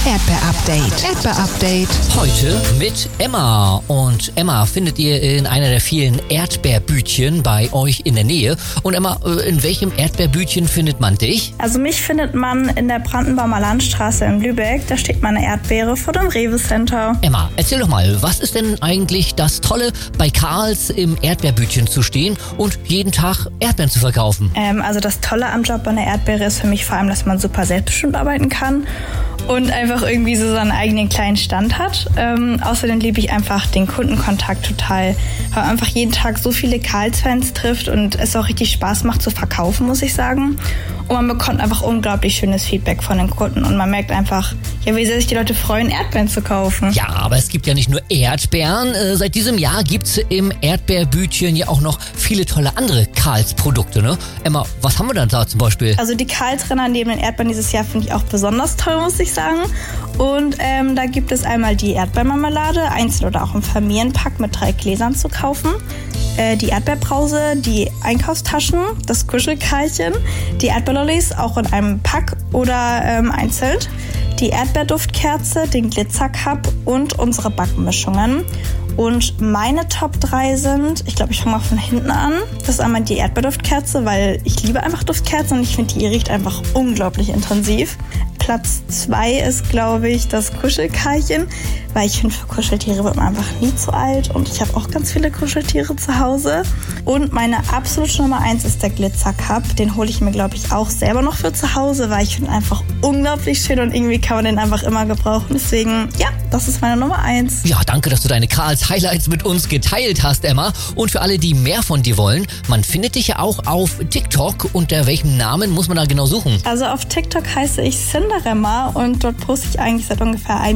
Erdbeer-Update. Erdbeer-Update. Heute mit Emma. Und Emma findet ihr in einer der vielen Erdbeerbütchen bei euch in der Nähe. Und Emma, in welchem Erdbeerbütchen findet man dich? Also mich findet man in der Brandenbaumer Landstraße in Lübeck. Da steht meine Erdbeere vor dem Rewe Center. Emma, erzähl doch mal, was ist denn eigentlich das Tolle, bei Karls im Erdbeerbütchen zu stehen und jeden Tag Erdbeeren zu verkaufen? Also das Tolle am Job an der Erdbeere ist für mich vor allem, dass man super selbstbestimmt arbeiten kann und einfach irgendwie so seinen eigenen kleinen Stand hat. Außerdem liebe ich einfach den Kundenkontakt total, weil man einfach jeden Tag so viele Karls-Fans trifft und es auch richtig Spaß macht zu verkaufen, muss ich sagen. Und man bekommt einfach unglaublich schönes Feedback von den Kunden und man merkt einfach, ja, wie sehr sich die Leute freuen, Erdbeeren zu kaufen. Ja, aber es gibt ja nicht nur Erdbeeren. Seit diesem Jahr gibt's im Erdbeerbütchen ja auch noch viele tolle andere Karls-Produkte, ne? Emma, was haben wir dann da zum Beispiel? Also die Karls-Renner neben den Erdbeeren dieses Jahr finde ich auch besonders toll, muss ich sagen. Und da gibt es einmal die Erdbeermarmelade, einzeln oder auch im Familienpack mit 3 Gläsern zu kaufen. Die Erdbeerbrause, die Einkaufstaschen, das Kuschelkarlchen, die Erdbeerlollis auch in einem Pack oder einzeln, die Erdbeerduftkerze, den Glitzercup und unsere Backmischungen. Und meine Top 3 sind, ich glaube, ich fange mal von hinten an. Das ist einmal die Erdbeerduftkerze, weil ich liebe einfach Duftkerzen und ich finde, die riecht einfach unglaublich intensiv. Platz 2 ist, glaube ich, das Kuschelkarlchen, weil ich finde, für Kuscheltiere wird man einfach nie zu alt und ich habe auch ganz viele Kuscheltiere zu Hause. Und meine absolute Nummer 1 ist der Glitzercup. Den hole ich mir, glaube ich, auch selber noch für zu Hause, weil ich finde einfach unglaublich schön und irgendwie kann man den einfach immer gebrauchen. Deswegen, ja, das ist meine Nummer 1. Ja, danke, dass du deine Karls Highlights mit uns geteilt hast, Emma. Und für alle, die mehr von dir wollen, man findet dich ja auch auf TikTok. Unter welchem Namen muss man da genau suchen? Also auf TikTok heiße ich Cinderemma und dort poste ich eigentlich seit ungefähr 1